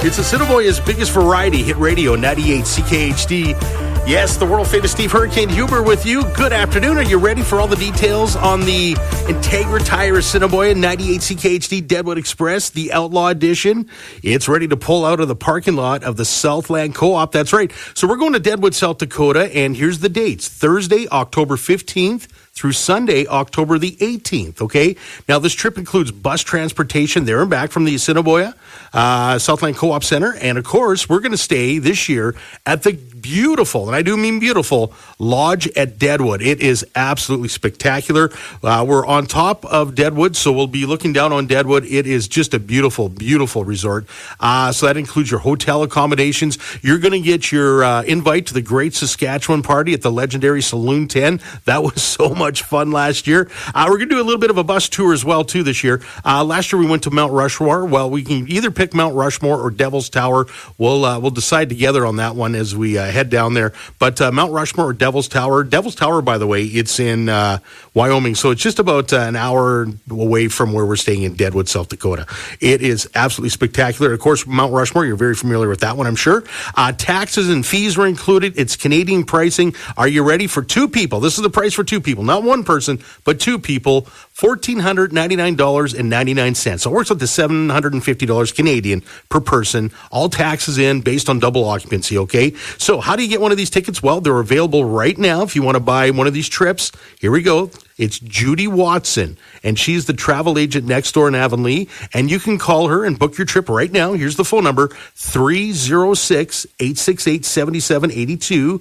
It's Assiniboia's biggest variety hit radio, 98 CKHD. Yes, the world-famous Steve Hurricane Huber with you. Good afternoon. Are you ready for all the details on the Integra Tire Assiniboia 98 CKHD Deadwood Express, the Outlaw Edition? It's ready to pull out of the parking lot of the Southland Co-op. That's right. So we're going to Deadwood, South Dakota, and here's the dates. Thursday, October 15th. Through Sunday, October the 18th, okay? Now, this trip includes bus transportation there and back from the Assiniboia Southland Co-op Center. And, of course, we're going to stay this year at the beautiful, and I do mean beautiful, Lodge at Deadwood. It is absolutely spectacular. We're on top of Deadwood, so we'll be looking down on Deadwood. It is just a beautiful, beautiful resort. So that includes your hotel accommodations. You're going to get your invite to the Great Saskatchewan Party at the legendary Saloon 10. That was so much fun last year. We're going to do a little bit of a bus tour as well, too, this year. Last year we went to Mount Rushmore. Well, we can either pick Mount Rushmore or Devil's Tower. We'll decide together on that one as we head down there. But Mount Rushmore or Devil's Tower. Devil's Tower, by the way, it's in Wyoming, so it's just about an hour away from where we're staying in Deadwood, South Dakota. It is absolutely spectacular. Of course, Mount Rushmore, you're very familiar with that one, I'm sure. Taxes and fees were included. It's Canadian pricing. Are you ready for two people? This is the price for two people. Not one person, but two people. $1,499.99. So it works up to $750 Canadian per person. All taxes in based on double occupancy, okay? So how do you get one of these tickets? Well, they're available right now if you want to buy one of these trips. Here we go. It's Judy Watson, and she's the travel agent next door in Avonlea, and you can call her and book your trip right now. Here's the phone number, 306-868-7782,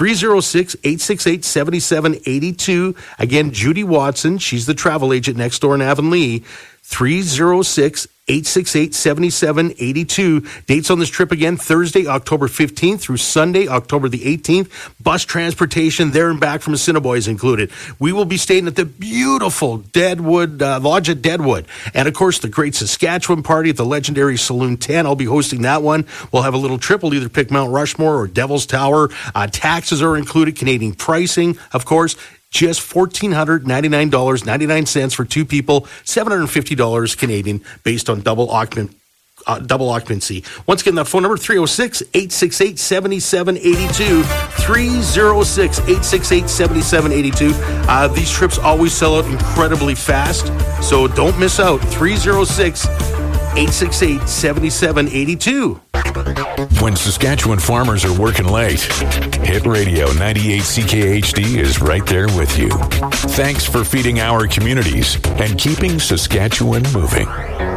306-868-7782. Again, Judy Watson, she's the travel agent next door in Avonlea, 306-868-7782. Dates on this trip again, Thursday, October 15th through Sunday, October the 18th. Bus transportation there and back from Assiniboia is included. We will be staying at the beautiful Deadwood, Lodge at Deadwood. And, of course, the Great Saskatchewan Party at the legendary Saloon 10. I'll be hosting that one. We'll have a little trip. We'll either pick Mount Rushmore or Devil's Tower. Taxes are included. Canadian pricing, of course. Just $1,499.99 for two people, $750 Canadian based on double occupancy. Once again, that phone number, 306-868-7782, 306-868-7782. These trips always sell out incredibly fast, so don't miss out. 306-868-7782. When Saskatchewan farmers are working late, Hit Radio 98 CKHD is right there with you. Thanks for feeding our communities and keeping Saskatchewan moving.